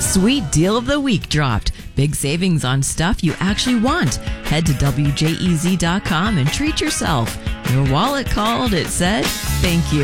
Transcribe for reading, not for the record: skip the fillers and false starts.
sweet deal of the week dropped. Big savings on stuff you actually want. Head to WJEZ.com and treat yourself. Your wallet called, it said. Thank you.